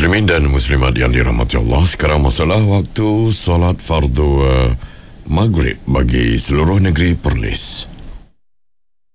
Muslimin dan muslimat yang dirahmati Allah, sekarang masalah waktu solat fardu maghrib bagi seluruh negeri Perlis.